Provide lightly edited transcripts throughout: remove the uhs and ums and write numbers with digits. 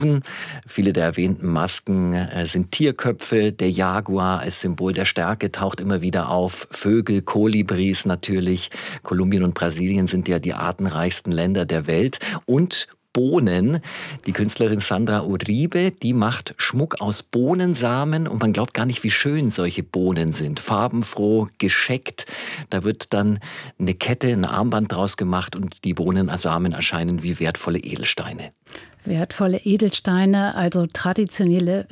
Viele der erwähnten Masken sind Tierköpfe. Der Jaguar als Symbol der Stärke taucht immer wieder auf. Vögel, Kolibris natürlich. Kolumbien und Brasilien sind ja die artenreichsten Länder der Welt. Und Bohnen. Die Künstlerin Sandra Uribe, die macht Schmuck aus Bohnensamen und man glaubt gar nicht, wie schön solche Bohnen sind. Farbenfroh, gescheckt. Da wird dann eine Kette, ein Armband draus gemacht und die Bohnensamen erscheinen wie wertvolle Edelsteine. Wertvolle Edelsteine, also traditionelle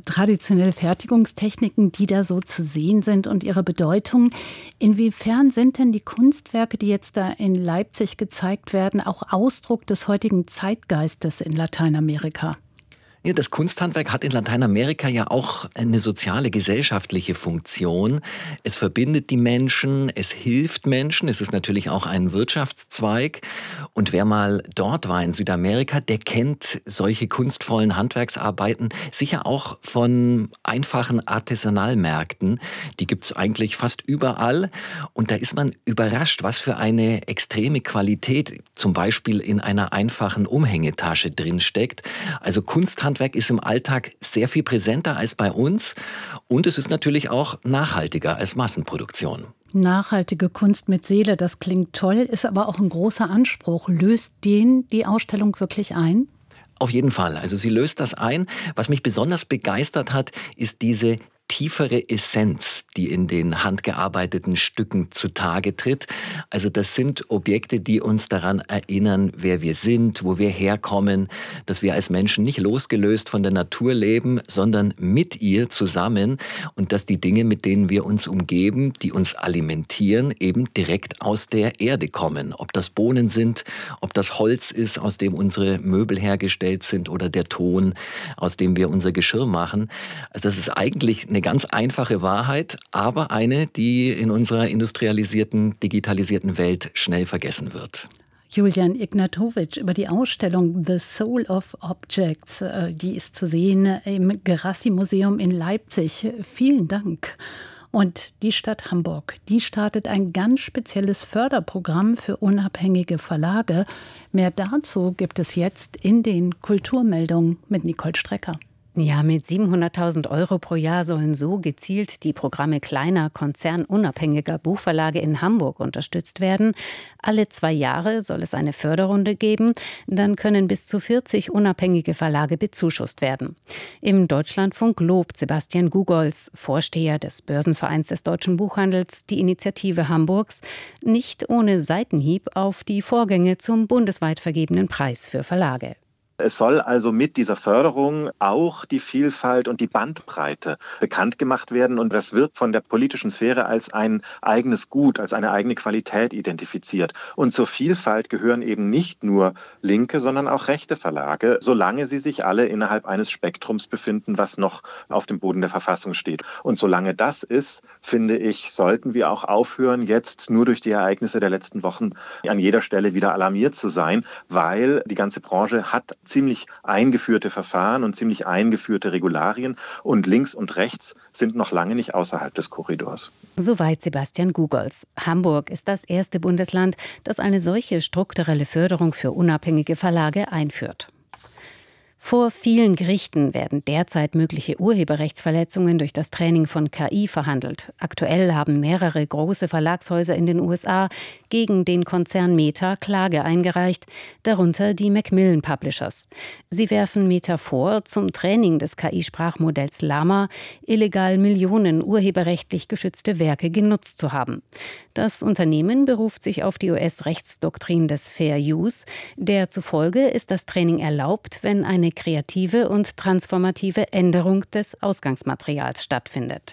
Fertigungstechniken, die da so zu sehen sind und ihre Bedeutung. Inwiefern sind denn die Kunstwerke, die jetzt da in Leipzig gezeigt werden, auch Ausdruck des heutigen Zeitgeistes in Lateinamerika? Ja, das Kunsthandwerk hat in Lateinamerika ja auch eine soziale, gesellschaftliche Funktion. Es verbindet die Menschen, es hilft Menschen, es ist natürlich auch ein Wirtschaftszweig. Und wer mal dort war in Südamerika, der kennt solche kunstvollen Handwerksarbeiten sicher auch von einfachen Artisanalmärkten. Die gibt's eigentlich fast überall. Und da ist man überrascht, was für eine extreme Qualität zum Beispiel in einer einfachen Umhängetasche drinsteckt. Also Kunsthandwerk ist im Alltag sehr viel präsenter als bei uns und es ist natürlich auch nachhaltiger als Massenproduktion. Nachhaltige Kunst mit Seele, das klingt toll, ist aber auch ein großer Anspruch. Löst die Ausstellung wirklich ein? Auf jeden Fall. Also sie löst das ein. Was mich besonders begeistert hat, ist diese tiefere Essenz, die in den handgearbeiteten Stücken zutage tritt. Also das sind Objekte, die uns daran erinnern, wer wir sind, wo wir herkommen, dass wir als Menschen nicht losgelöst von der Natur leben, sondern mit ihr zusammen und dass die Dinge, mit denen wir uns umgeben, die uns alimentieren, eben direkt aus der Erde kommen. Ob das Bohnen sind, ob das Holz ist, aus dem unsere Möbel hergestellt sind oder der Ton, aus dem wir unser Geschirr machen. Also das ist eigentlich eine ganz einfache Wahrheit, aber eine, die in unserer industrialisierten, digitalisierten Welt schnell vergessen wird. Julian Ignatowicz über die Ausstellung The Soul of Objects, die ist zu sehen im Gerassi-Museum in Leipzig. Vielen Dank. Und die Stadt Hamburg, die startet ein ganz spezielles Förderprogramm für unabhängige Verlage. Mehr dazu gibt es jetzt in den Kulturmeldungen mit Nicole Strecker. Ja, mit 700.000 € pro Jahr sollen so gezielt die Programme kleiner, konzernunabhängiger Buchverlage in Hamburg unterstützt werden. Alle 2 Jahre soll es eine Förderrunde geben. Dann können bis zu 40 unabhängige Verlage bezuschusst werden. Im Deutschlandfunk lobt Sebastian Gugolz, Vorsteher des Börsenvereins des deutschen Buchhandels, die Initiative Hamburgs, nicht ohne Seitenhieb auf die Vorgänge zum bundesweit vergebenen Preis für Verlage. Es soll also mit dieser Förderung auch die Vielfalt und die Bandbreite bekannt gemacht werden und das wird von der politischen Sphäre als ein eigenes Gut, als eine eigene Qualität identifiziert. Und zur Vielfalt gehören eben nicht nur linke, sondern auch rechte Verlage, solange sie sich alle innerhalb eines Spektrums befinden, was noch auf dem Boden der Verfassung steht. Und solange das ist, finde ich, sollten wir auch aufhören, jetzt nur durch die Ereignisse der letzten Wochen an jeder Stelle wieder alarmiert zu sein, weil die ganze Branche hat ziemlich eingeführte Verfahren und ziemlich eingeführte Regularien und links und rechts sind noch lange nicht außerhalb des Korridors. Soweit Sebastian Gugolz. Hamburg ist das erste Bundesland, das eine solche strukturelle Förderung für unabhängige Verlage einführt. Vor vielen Gerichten werden derzeit mögliche Urheberrechtsverletzungen durch das Training von KI verhandelt. Aktuell haben mehrere große Verlagshäuser in den USA gegen den Konzern Meta Klage eingereicht, darunter die Macmillan Publishers. Sie werfen Meta vor, zum Training des KI-Sprachmodells Llama illegal Millionen urheberrechtlich geschützte Werke genutzt zu haben. Das Unternehmen beruft sich auf die US-Rechtsdoktrin des Fair Use, der zufolge ist das Training erlaubt, wenn eine kreative und transformative Änderung des Ausgangsmaterials stattfindet.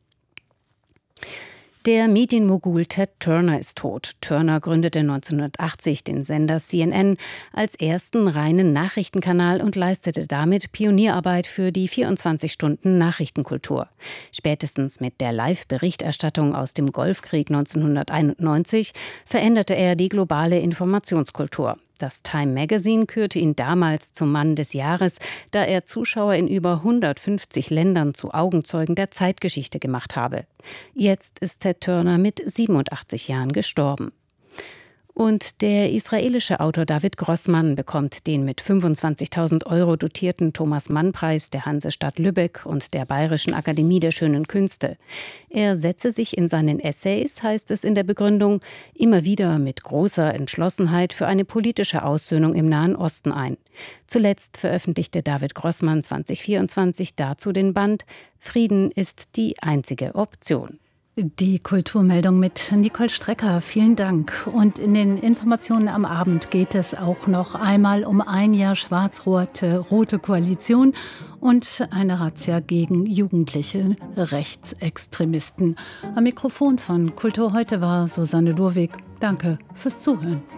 Der Medienmogul Ted Turner ist tot. Turner gründete 1980 den Sender CNN als ersten reinen Nachrichtenkanal und leistete damit Pionierarbeit für die 24-Stunden-Nachrichtenkultur. Spätestens mit der Live-Berichterstattung aus dem Golfkrieg 1991 veränderte er die globale Informationskultur. Das Time Magazine kürte ihn damals zum Mann des Jahres, da er Zuschauer in über 150 Ländern zu Augenzeugen der Zeitgeschichte gemacht habe. Jetzt ist Ted Turner mit 87 Jahren gestorben. Und der israelische Autor David Grossmann bekommt den mit 25.000 € dotierten Thomas-Mann-Preis der Hansestadt Lübeck und der Bayerischen Akademie der Schönen Künste. Er setze sich in seinen Essays, heißt es in der Begründung, immer wieder mit großer Entschlossenheit für eine politische Aussöhnung im Nahen Osten ein. Zuletzt veröffentlichte David Grossmann 2024 dazu den Band »Frieden ist die einzige Option«. Die Kulturmeldung mit Nicole Strecker, vielen Dank. Und in den Informationen am Abend geht es auch noch einmal um ein Jahr schwarz-rote Koalition und eine Razzia gegen jugendliche Rechtsextremisten. Am Mikrofon von Kultur heute war Susanne Lurwig. Danke fürs Zuhören.